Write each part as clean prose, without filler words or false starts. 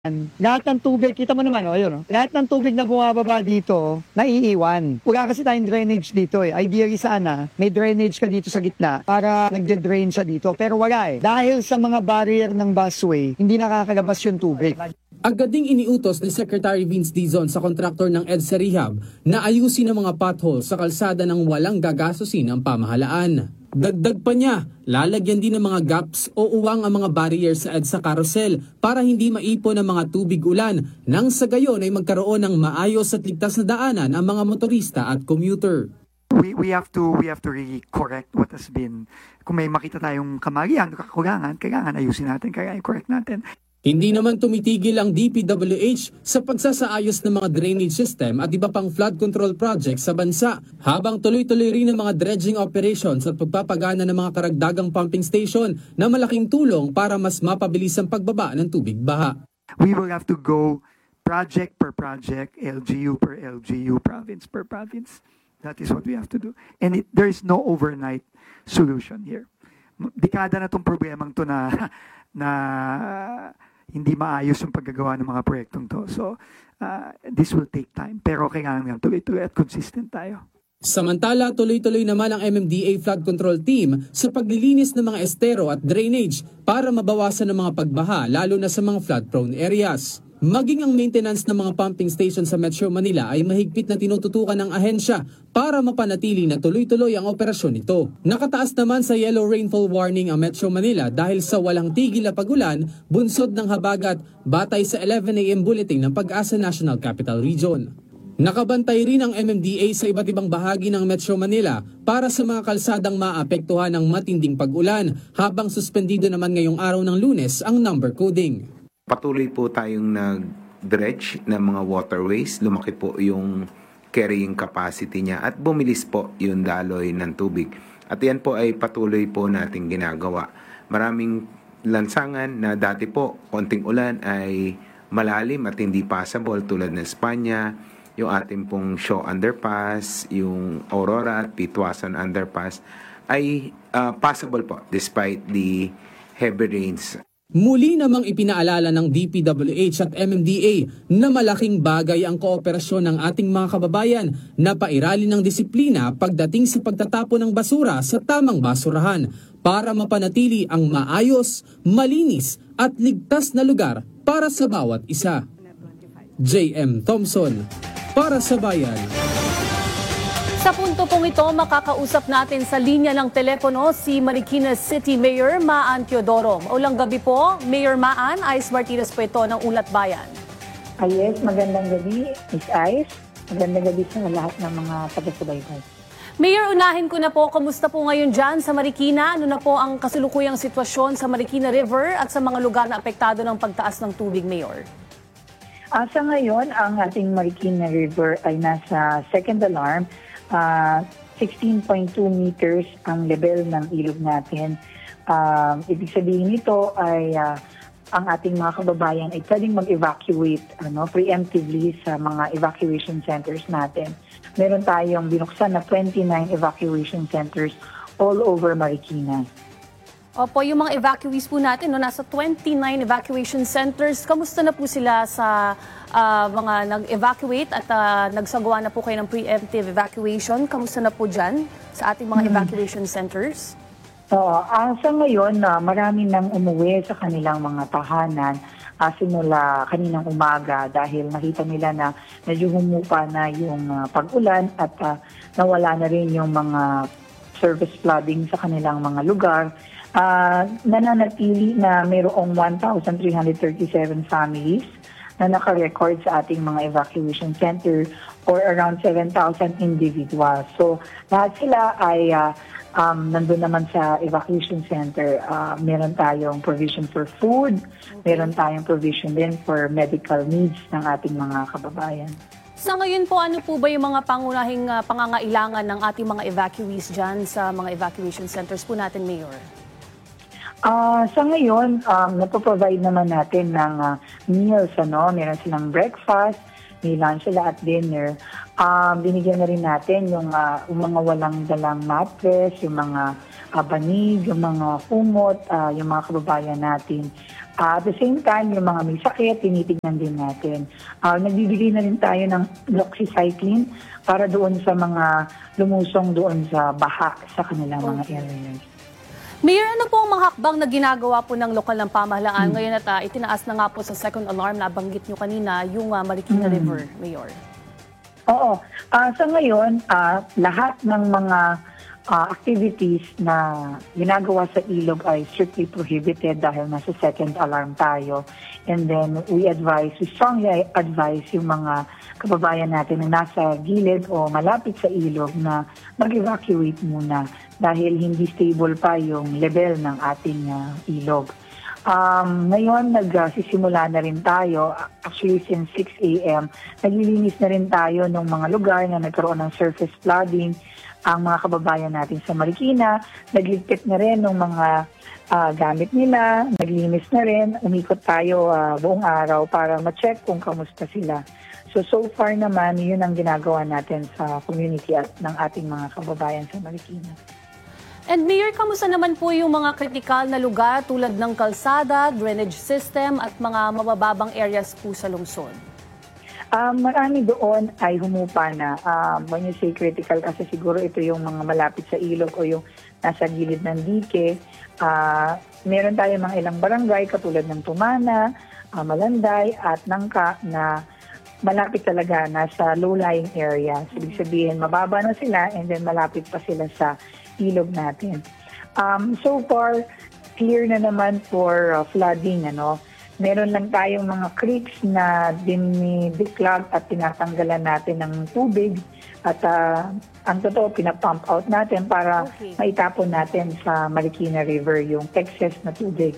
Lahat ng tubig, kita mo naman, yun, lahat ng tubig na bumababa dito, naiiwan. Wala kasi tayong drainage dito eh. Ideally sana, may drainage ka dito sa gitna para nagde-drain siya dito. Pero wala eh. Dahil sa mga barrier ng busway, hindi nakakalabas yung tubig. Agad ding iniutos ni Secretary Vince Dizon sa kontraktor ng EDSA Rehab na ayusin ang mga potholes sa kalsada ng walang gagastusin ang pamahalaan. Dagdag pa niya, lalagyan din ng mga gaps o uwang ang mga barrier sa EDSA carousel para hindi maipon ang mga tubig ulan nang sa gayon ay magkaroon ng maayos at ligtas na daanan ang mga motorista at commuter. We have to really correct what has been. Kung may makita tayong kamalian, kailangan ayusin natin, kailangan i-correct natin. Hindi naman tumitigil ang DPWH sa pagsasaayos ng mga drainage system at iba pang flood control projects sa bansa, habang tuloy-tuloy rin ang mga dredging operations at pagpapagana ng mga karagdagang pumping station na malaking tulong para mas mapabilis ang pagbaba ng tubig baha. We will have to go project per project, LGU per LGU, province per province. That is what we have to do. And there is no overnight solution here. Dekada na itong problemang to na hindi maayos yung paggagawa ng mga proyektong to. So, this will take time. Pero kailangan nga tuloy-tuloy at consistent tayo. Samantala, tuloy-tuloy naman ang MMDA Flood Control Team sa paglilinis ng mga estero at drainage para mabawasan ang mga pagbaha, lalo na sa mga flood-prone areas. Maging ang maintenance ng mga pumping station sa Metro Manila ay mahigpit na tinututukan ng ahensya para mapanatili na tuloy-tuloy ang operasyon nito. Nakataas naman sa yellow rainfall warning ang Metro Manila dahil sa walang tigil na pagulan, bunsod ng habagat, batay sa 11 AM bulletin ng Pag-asa National Capital Region. Nakabantay rin ang MMDA sa iba't ibang bahagi ng Metro Manila para sa mga kalsadang maapektuhan ng matinding pag-ulan, habang suspendido naman ngayong araw ng Lunes ang number coding. Patuloy po tayong nag-dredge ng mga waterways. Lumaki po yung carrying capacity niya at bumilis po yung daloy ng tubig. At yan po ay patuloy po nating ginagawa. Maraming lansangan na dati po konting ulan ay malalim at hindi passable tulad ng Espanya, yung ating pong Shaw Underpass, yung Aurora at Pitwasan Underpass ay passable po despite the heavy rains. Muli namang ipinaalala ng DPWH at MMDA na malaking bagay ang kooperasyon ng ating mga kababayan na pairalin ng disiplina pagdating sa pagtatapon ng basura sa tamang basurahan para mapanatili ang maayos, malinis at ligtas na lugar para sa bawat isa. J.M. Thompson, para sa Bayan. Sa punto pong ito, makakausap natin sa linya ng telepono si Marikina City Mayor Maan Teodoro. Maulang gabi po, Mayor Maan, Ice Martinez po ito ng Ulat Bayan. Yes, magandang gabi, Miss Ice. Magandang gabi sa lahat ng mga taga-subaybay. Mayor, unahin ko na po, kamusta po ngayon dyan sa Marikina? Ano na po ang kasulukuyang sitwasyon sa Marikina River at sa mga lugar na apektado ng pagtaas ng tubig, Mayor? Sa ngayon, ang ating Marikina River ay nasa second alarm. 16.2 meters ang level ng ilog natin. Ibig sabihin nito ay ang ating mga kababayan ay pwedeng mag-evacuate preemptively sa mga evacuation centers natin. Meron tayong binuksan na 29 evacuation centers all over Marikina. Opo, yung mga evacuees po natin, nasa 29 evacuation centers. Kamusta na po sila sa mga nag-evacuate at nagsagawa na po kayo ng preemptive evacuation? Kamusta na po dyan sa ating mga evacuation centers? Sa ngayon, marami nang umuwi sa kanilang mga tahanan simula kaninang umaga dahil nakita nila na medyo humupa na yung pag-ulan at nawala na rin yung mga service flooding sa kanilang mga lugar. Nananatili na mayroong 1,337 families na naka-record sa ating mga evacuation center or around 7,000 individuals. So, lahat sila ay nandun naman sa evacuation center. Meron tayong provision for food, meron tayong provision din for medical needs ng ating mga kababayan. Sa ngayon po, ano po ba yung mga pangunahing pangangailangan ng ating mga evacuees dyan sa mga evacuation centers po natin, Mayor? Sa ngayon, napoprovide naman natin ng meals. Meron silang breakfast, may lunch sila at dinner. Binigyan na rin natin yung mga walang dalang mattress, yung mga banig, yung mga kumot, yung mga kababayan natin At the same time, yung mga may sakit, tinitignan din natin. Nagbibigay na rin tayo ng doxycycline para doon sa mga lumusong doon sa baha sa kanilang mga areas. Mayor, ano po ang mga hakbang na ginagawa po ng lokal ng pamahalaan ngayon at itinaas na nga po sa second alarm na banggit nyo kanina, yung Marikina River, Mayor? Oo. Sa ngayon, lahat ng mga activities na ginagawa sa ilog ay strictly prohibited dahil nasa second alarm tayo. And then we strongly advise yung mga kababayan natin na nasa gilid o malapit sa ilog na mag-evacuate muna dahil hindi stable pa yung level ng ating ilog. Ngayon, nagsisimula na rin tayo, actually since 6 a.m., naglilinis na rin tayo ng mga lugar na nagkaroon ng surface flooding. Ang mga kababayan natin sa Marikina, nagligpit na rin ng mga gamit nila, naglinis na rin, umikot tayo buong araw para ma-check kung kamusta sila. So far naman, yun ang ginagawa natin sa community at ng ating mga kababayan sa Marikina. And Mayor, kamusta naman po yung mga kritikal na lugar tulad ng kalsada, drainage system at mga mabababang areas po sa lungsod? Marami doon ay humupa na. When you say critical, kasi siguro ito yung mga malapit sa ilog o yung nasa gilid ng dike. Meron tayo mga ilang barangay katulad ng Tumana, Malanday at Nangka na malapit talaga nasa low-lying area. Ibig sabihin, mababa na sila and then malapit pa sila sa ilog natin. So far, clear na naman for flooding, Meron lang tayong mga creeks na dinideclog at tinatanggalan natin ng tubig at ang totoo, pinapump out natin para maitapon natin sa Marikina River yung excess na tubig.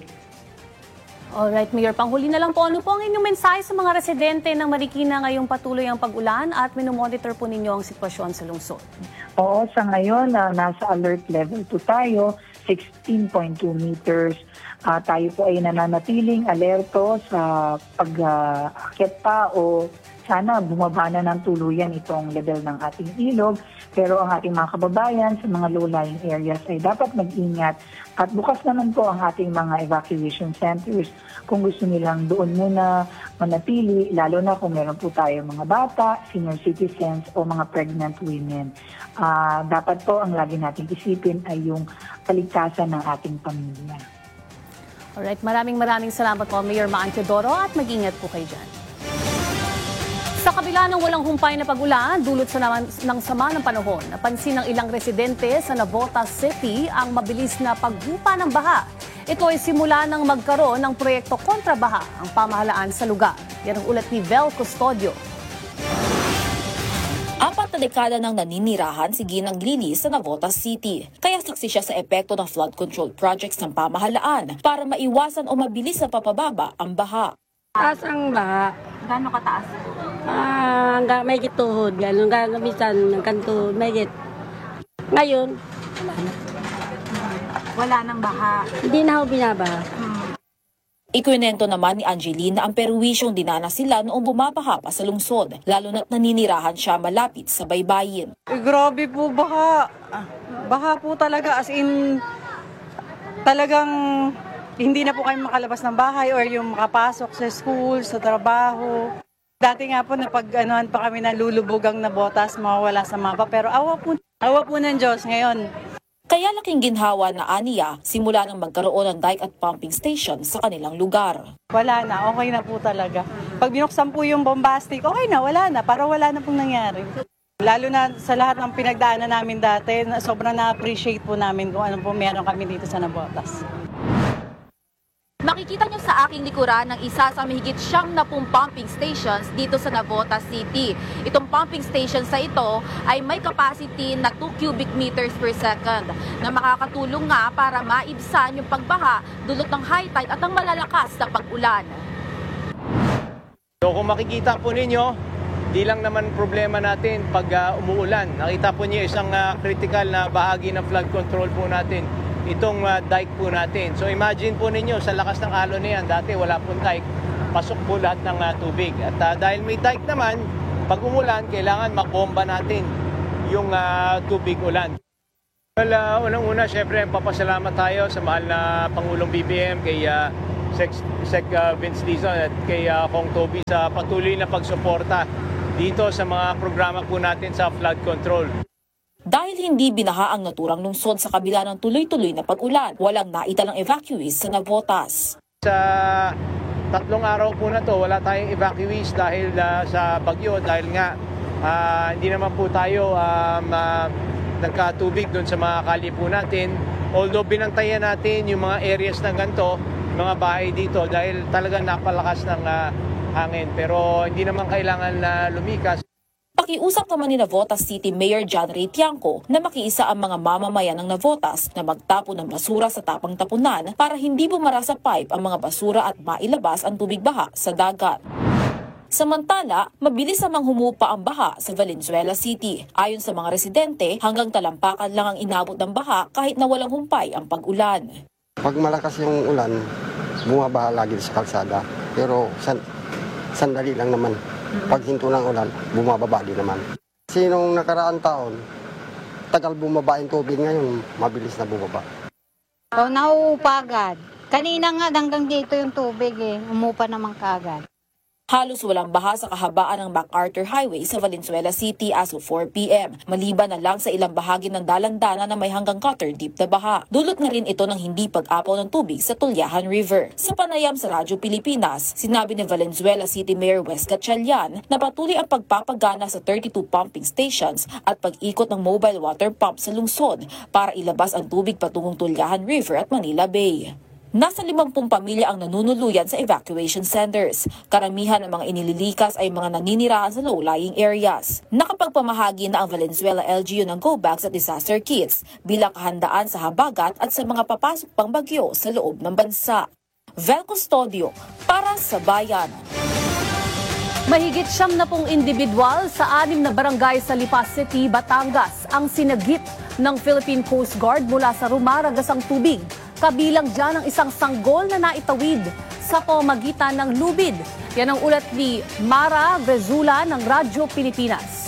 Alright, Mayor, panghuli na lang po, ano po ang inyong mensahe sa mga residente ng Marikina ngayong patuloy ang pag-ulan at minomonitor po ninyo ang sitwasyon sa lungsod? Oo, sa ngayon, nasa alert level 2 tayo, 16.2 meters. Tayo po ay nananatiling alerto sa pag-akit pa o sana bumaba na ng tuluyan itong level ng ating ilog. Pero ang ating mga kababayan sa mga low-lying areas ay dapat mag-ingat. At bukas naman po ang ating mga evacuation centers kung gusto nilang doon muna manatili, lalo na kung meron po tayo mga bata, senior citizens o mga pregnant women. Dapat po ang lagi nating isipin ay yung kaligtasan ng ating pamilya. Alright, maraming salamat po, Mayor Maan Teodoro, at mag-ingat po kayo dyan. Sa kabila ng walang humpay na pag-ulan, dulot ng sama ng panahon, napansin ng ilang residente sa Navotas City ang mabilis na paghupa ng baha. Ito ay simula ng magkaroon ng proyekto kontra baha ang pamahalaan sa lugar. Yan ang ulat ni Vel Custodio. 4 na dekada nang naninirahan si Ginang Lili sa Navotas City. Kaya saksi siya sa epekto ng flood control projects ng pamahalaan para maiwasan o mabilis na papababa ang baha. Taas ang baha. Gaano kataas? Hanggang may gituhod. Gano'n gagamitan ng kanto may git. Ngayon, Wala nang baha. hindi na ako binabaha. Ikwinento naman ni Angeline na ang perwisyong dinanas sila noong bumabaha pa sa lungsod, lalo na't naninirahan siya malapit sa baybayin. Grabe po baha. Baha po talaga as in talagang hindi na po kayo makalabas ng bahay or yung makapasok sa school, sa trabaho. Dati nga po napag-anuhan pa kami na lulubugang na botas, mawawala sa mapa. Pero awa po ng Diyos ngayon. Kaya laking ginhawa na aniya simula nang magkaroon ng dike at pumping station sa kanilang lugar. Wala na, okay na po talaga. Pag binuksan po yung bombastic, okay na, wala na. Parang wala na pong nangyari. Lalo na sa lahat ng pinagdaanan namin dati, sobrang na-appreciate po namin kung ano po meron kami dito sa Navotas. Makikita nyo sa aking likuran ng isa sa mahigit 70 pumping stations dito sa Navotas City. Itong pumping station sa ito ay may capacity na 2 cubic meters per second na makakatulong nga para maibsan yung pagbaha dulot ng high tide at ang malalakas na pag-ulan. So kung makikita po ninyo, di lang naman problema natin pag umuulan. Nakita po niyo isang critical na bahagi ng flood control po natin. Itong dike po natin. So imagine po ninyo sa lakas ng alon na yan, dati wala pong dike, pasok po lahat ng tubig. At dahil may dike naman, pag umulan, kailangan makbomba natin yung tubig ulan. Well, unang-una, syempre, papasalamat tayo sa mahal na Pangulong BBM kay Sec Vince Dizon at kay Kong Toby sa patuloy na pagsuporta dito sa mga programa po natin sa flood control. Dahil hindi binaha ang naturang lungsod sa kabila ng tuloy-tuloy na pag-ulan, walang naitalang evacuees sa Navotas. Sa 3 araw po na to, wala tayong evacuees dahil sa bagyo, dahil nga hindi naman po tayo nagkatubig doon sa mga kalye po natin. Although binantayan natin yung mga areas ng ganito, mga bahay dito dahil talagang napalakas ng hangin. Pero hindi naman kailangan na lumikas. Pakiusap naman ni Navotas City Mayor John Ray Tiangco na makiisa ang mga mamamayan ng Navotas na magtapon ng basura sa tapang tapunan para hindi bumara sa pipe ang mga basura at mailabas ang tubig baha sa dagat. Samantala, mabilis namang humupa ang baha sa Valenzuela City. Ayon sa mga residente, hanggang talampakan lang ang inabot ng baha kahit na walang humpay ang pag-ulan. Pag malakas yung ulan, bumabaha lagi sa kalsada. Pero sandali lang naman. Pag hinto ng ulan, bumababa din naman. Sinong nakaraang taon, tagal bumaba yung tubig, ngayon mabilis na bumaba. Nauupa agad. Kanina nga hanggang dito yung tubig umupa naman kaagad. Halos walang baha sa kahabaan ng MacArthur Highway sa Valenzuela City as of 4 p.m. Maliban na lang sa ilang bahagi ng dalan-dana na may hanggang gutter deep na baha. Dulot na rin ito ng hindi pag-apaw ng tubig sa Tulyahan River. Sa panayam sa Radyo Pilipinas, sinabi ni Valenzuela City Mayor Wes Gatchalian na patuloy ang pagpapagana sa 32 pumping stations at pag-ikot ng mobile water pump sa lungsod para ilabas ang tubig patungong Tulyahan River at Manila Bay. Nasa 50 pamilya ang nanunuluyan sa evacuation centers. Karamihan ng mga inililikas ay mga naninirahan sa low-lying areas. Nakapagpamahagi na ang Valenzuela LGU ng Go Bags at Disaster Kits bilang kahandaan sa habagat at sa mga papasok pang bagyo sa loob ng bansa. Vel Custodio para sa Bayan. Mahigit 70 individual sa 6 na barangay sa Lipa City, Batangas ang sinagip ng Philippine Coast Guard mula sa rumaragasang tubig. Kabilang dyan ang isang sanggol na naitawid sa pamamagitan ng lubid. Yan ang ulat ni Mara Grezula ng Radyo Pilipinas.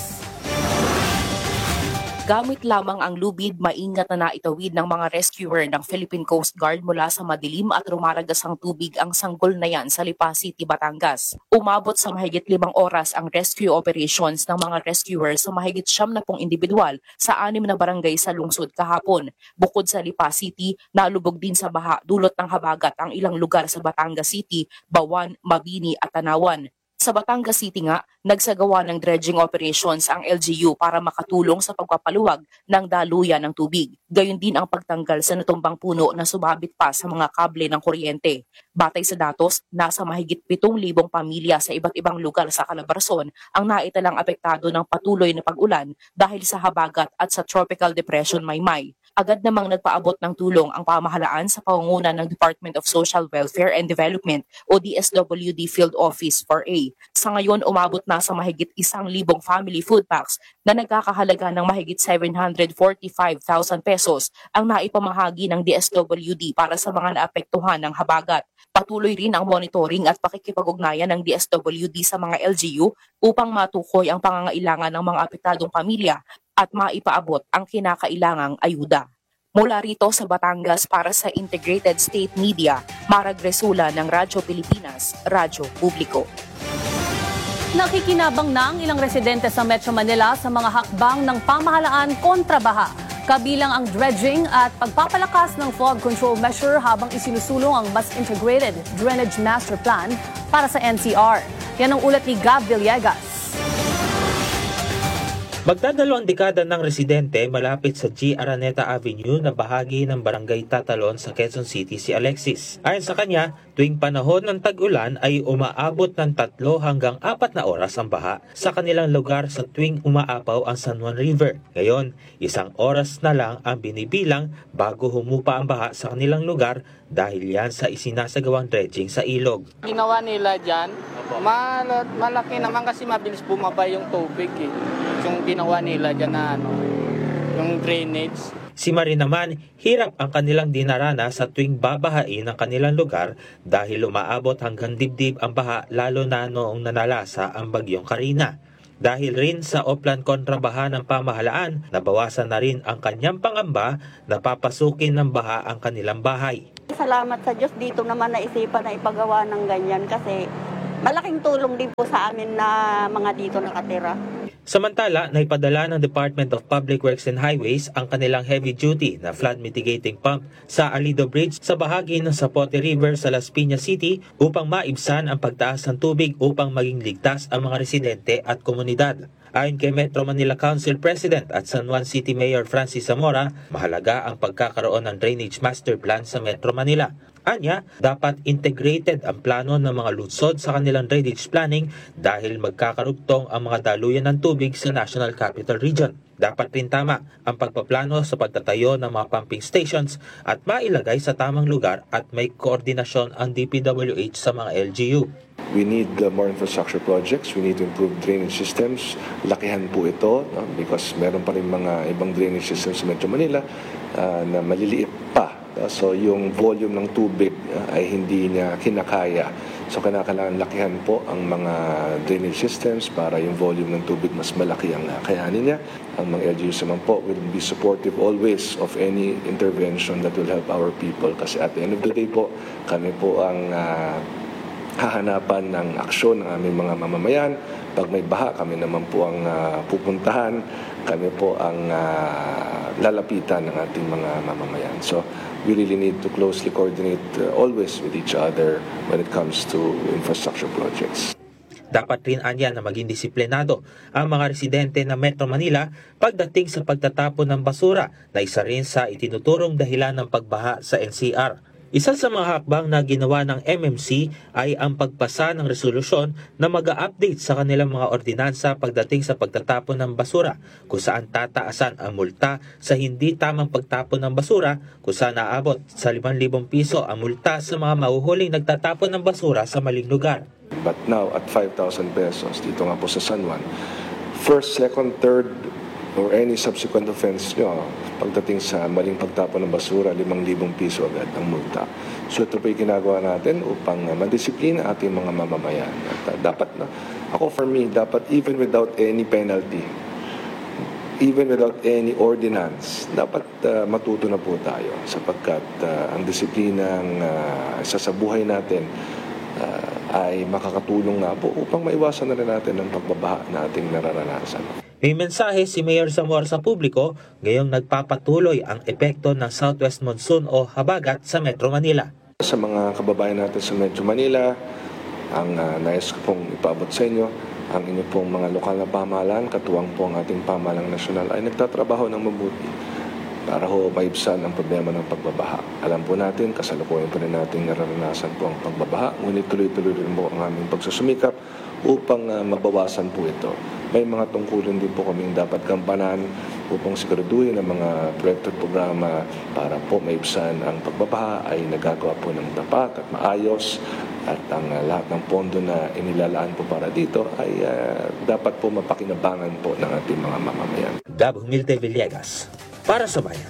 Gamit lamang ang lubid, maingat na naitawid ng mga rescuer ng Philippine Coast Guard mula sa madilim at rumaragasang tubig ang sanggol na yan sa Lipa City, Batangas. Umabot sa mahigit 5 oras ang rescue operations ng mga rescuers sa mahigit 70 individual sa 6 na barangay sa lungsod kahapon. Bukod sa Lipa City, nalubog din sa baha dulot ng habagat ang ilang lugar sa Batangas City, Bawan, Mabini at Tanawan. Sa Batangas City nga, nagsagawa ng dredging operations ang LGU para makatulong sa pagpapaluwag ng daluyan ng tubig. Gayon din ang pagtanggal sa natumbang puno na sumabit pa sa mga kable ng kuryente. Batay sa datos, nasa mahigit 7,000 pamilya sa iba't ibang lugar sa Calabarzon ang naitalang apektado ng patuloy na pag-ulan dahil sa habagat at sa Tropical Depression Maymay. Agad namang nagpaabot ng tulong ang pamahalaan sa pangunguna ng Department of Social Welfare and Development o DSWD Field Office 4A. Sa ngayon, umabot na sa mahigit 1,000 family food packs na nagkakahalaga ng mahigit 745,000 pesos ang naipamahagi ng DSWD para sa mga naapektuhan ng habagat. Patuloy rin ang monitoring at pakikipag-ugnayan ng DSWD sa mga LGU upang matukoy ang pangangailangan ng mga apektadong pamilya at maipaabot ang kinakailangang ayuda. Mula rito sa Batangas para sa Integrated State Media, Mara Grezula ng Radyo Pilipinas, Radyo Publiko. Nakikinabang na ang ilang residente sa Metro Manila sa mga hakbang ng pamahalaan kontra baha. Kabilang ang dredging at pagpapalakas ng flood control measure habang isinusulong ang mas integrated drainage master plan para sa NCR. Yan ang ulat ni Gab Villegas. Magdadalawang dekada ng residente malapit sa G. Araneta Avenue na bahagi ng Barangay Tatalon sa Quezon City si Alexis. Ayon sa kanya, tuwing panahon ng tag-ulan ay umaabot ng 3 hanggang 4 na oras ang baha sa kanilang lugar sa tuwing umaapaw ang San Juan River. Ngayon, 1 oras na lang ang binibilang bago humupa ang baha sa kanilang lugar dahil yan sa isinasagawang dredging sa ilog. Ginawa nila dyan, malaki naman kasi mabilis bumaba yung tubig yung ginawa nila dyan na yung drainage. Si Marie naman, hirap ang kanilang dinarana sa tuwing babahain ang kanilang lugar dahil umaabot hanggang dibdib ang baha lalo na noong nanalasa ang bagyong Karina. Dahil rin sa Oplan kontrabaha ng pamahalaan, nabawasan na rin ang kanyang pangamba na papasukin ng baha ang kanilang bahay. Salamat sa Diyos, dito naman naisipan na ipagawa ng ganyan kasi malaking tulong din po sa amin na mga dito nakatira. Samantala, naipadala ng Department of Public Works and Highways ang kanilang heavy-duty na flood mitigating pump sa Alido Bridge sa bahagi ng Zapote River sa Las Piñas City upang maibsan ang pagtaas ng tubig upang maging ligtas ang mga residente at komunidad. Ayon kay Metro Manila Council President at San Juan City Mayor Francis Zamora, mahalaga ang pagkakaroon ng Drainage Master Plan sa Metro Manila. Anya, dapat integrated ang plano ng mga lungsod sa kanilang drainage planning dahil magkakarugtong ang mga daluyan ng tubig sa National Capital Region. Dapat rin tama ang pagpaplano sa pagtatayo ng mga pumping stations at mailagay sa tamang lugar at may koordinasyon ang DPWH sa mga LGU. We need more infrastructure projects. We need to improve drainage systems. Lakihan po ito because meron pa rin mga ibang drainage systems sa Metro Manila na maliliit pa. So yung volume ng tubig ay hindi niya kinakaya. So kailangan lakihan po ang mga drainage systems para yung volume ng tubig mas malaki ang kayanin niya. Ang mga LGUs naman po will be supportive always of any intervention that will help our people. Kasi at the end of the day po, kami po ang hahanapan ng aksyon ng aming mga mamamayan. Pag may baha, kami naman po ang pupuntahan. Kami po ang lalapitan ng ating mga mamamayan. So we really need to closely coordinate always with each other when it comes to infrastructure projects. Dapat rin anya na maging disiplinado ang mga residente ng Metro Manila pagdating sa pagtatapon ng basura na isa rin sa itinuturong dahilan ng pagbaha sa NCR. Isa sa mga hakbang na ginawa ng MMC ay ang pagpasa ng resolusyon na mag-a-update sa kanilang mga ordinansa pagdating sa pagtatapon ng basura, kung saan tataasan ang multa sa hindi tamang pagtapon ng basura, kung saan naabot sa 5,000 piso ang multa sa mga mahuhuling nagtatapon ng basura sa maling lugar. But now at 5,000 pesos dito nga po sa San Juan, first, second, third, or any subsequent offense nyo, pagdating sa maling pagtapon ng basura, 5,000 piso agad ang multa. So ito po yung ginagawa natin upang madisiplina ating mga mamamayan. At dapat na, ako for me, dapat even without any penalty, even without any ordinance, dapat matuto na po tayo sapagkat ang disiplinang isa sa buhay natin ay makakatulong nga po upang maiwasan na rin natin ang pagbabaha na ating nararanasan. May mensahe si Mayor Zamora sa publiko, ngayong nagpapatuloy ang epekto ng Southwest Monsoon o habagat sa Metro Manila. Sa mga kababayan natin sa Metro Manila, ang nais ko pong ipaabot sa inyo, ang inyo pong mga lokal na pamahalaan, katuwang po ang ating pamahalang nasyonal ay nagtatrabaho ng mabuti para ho maibsan ang problema ng pagbabaha. Alam po natin, kasalukuyan po rin natin nararanasan po ang pagbabaha, ngunit tuloy-tuloy rin po ang aming pagsusumikap upang mabawasan po ito. May mga tungkulin din po kaming dapat gampanan upang siguraduhin ang mga proyekto at programa para po maibsan ang pagbabaha ay nagagawa po ng tapat at maayos at ang lahat ng pondo na inilalaan po para dito ay dapat po mapakinabangan po ng ating mga mamamayan. Gab Humilde Villegas, para sa Bayan.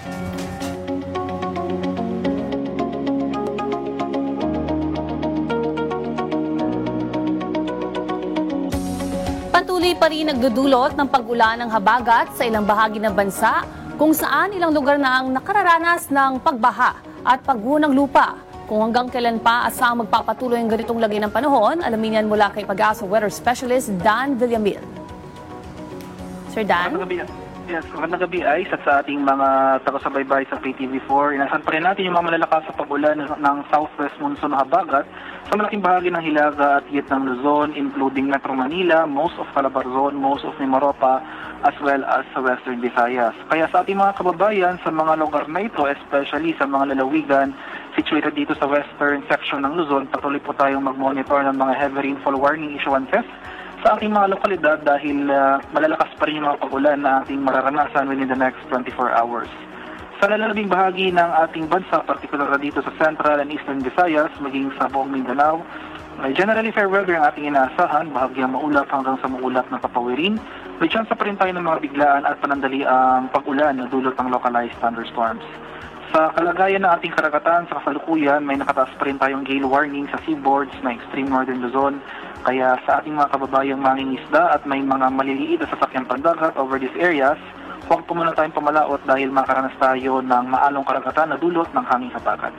Patuloy pa rin nagdudulot ng pag-ulan ng habagat sa ilang bahagi ng bansa kung saan ilang lugar na ang nakararanas ng pagbaha at pagguho ng lupa. Kung hanggang kailan pa asang magpapatuloy ang ganitong lagay ng panahon, alamin yan mula kay Pag-asa Weather Specialist Dan Villamil. Sir Dan? Magandang gabi ay sa ating mga taga-subaybay sa PTV4. Inasan pa rin natin yung mga malalakas sa pag-ulan ng Southwest Monsoon na habagat sa malaking bahagi ng Hilaga at Gitnang Luzon, including Metro Manila, most of Calabarzon, most of Mimaropa, as well as sa Western Visayas. Kaya sa ating mga kababayan sa mga lugar na ito, especially sa mga lalawigan situated dito sa western section ng Luzon, patuloy po tayong mag-monitor ng mga heavy rainfall warning issuances sa ating mga lokalidad dahil malalakas pa rin yung mga pag-ulan na ating mararanasan within the next 24 hours. Sa lalabing bahagi ng ating bansa, particular na dito sa Central and Eastern Visayas, maging sa buong Mindanao, may generally fair weather ang ating inaasahan, bahagyang maulap hanggang sa maulap na papawirin. May chance pa rin tayo ng mga biglaan at panandali ang pag-ulan na dulot ng localized thunderstorms. Sa kalagayan ng ating karagatan sa kasalukuyan, may nakataas pa rin tayong gale warning sa seaboards na extreme northern Luzon, Kaya sa ating mga kababayang mangingisda at may mga maliliit na sasakyang pandagat over these areas, huwag po muna tayong pumalaot dahil makaranas tayo ng maalong karagatan na dulot ng hanging habagat.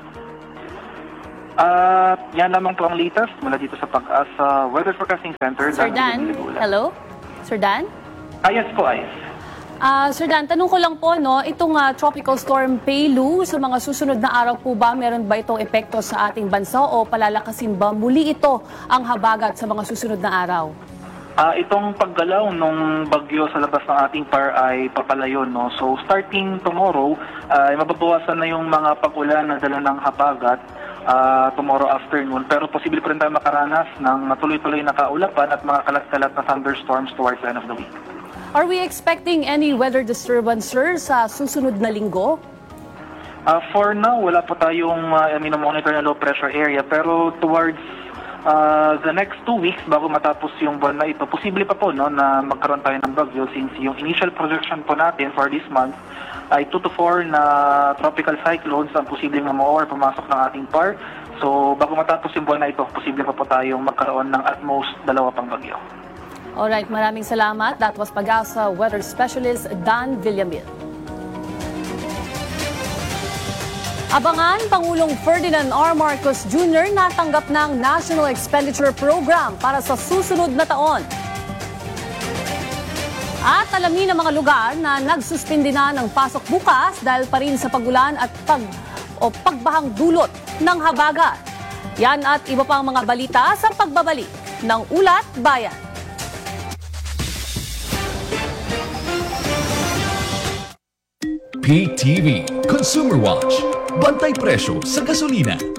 At yan lamang po ang latest mula dito sa Pag-asa Weather Forecasting Center. Sir Dan, hello? Sir Dan? Yes po, Ayes. Sir Dan, tanong ko lang po, no, itong Tropical Storm Pelu, sa mga susunod na araw po ba, meron ba itong epekto sa ating bansa o palalakasin ba muli ito ang habagat sa mga susunod na araw? Itong paggalaw ng bagyo sa labas ng ating PAR ay papalayon. No? So starting tomorrow, mababawasan na yung mga pag-ulan na dala ng habagat tomorrow afternoon. Pero posible pa rin tayo makaranas ng matuloy-tuloy na kaulapan at mga kalat-kalat na thunderstorms towards the end of the week. Are we expecting any weather disturbance, sir, sa susunod na linggo? For now, wala po tayong monitor na low pressure area. Pero towards the next 2 weeks, bago matapos yung buwan na ito, posible pa po no, na magkaroon tayo ng bagyo since yung initial projection po natin for this month ay 2 to 4 na tropical cyclones ang posibleng mamuha or pumasok ng ating PAR. So bago matapos yung buwan na ito, posible pa po tayong magkaroon ng at most 2 pang bagyo. Alright, maraming salamat. That was Pag-asa Weather Specialist Dan Villamil. Abangan, Pangulong Ferdinand R. Marcos Jr. natanggap ng National Expenditure Program para sa susunod na taon. At alamin ang mga lugar na nagsuspindi na ng pasok bukas dahil pa rin sa pagulan at pagbahang dulot ng habagat. Yan at iba pang mga balita sa pagbabalik ng Ulat Bayan. PTV Consumer Watch. Bantay presyo sa gasolina.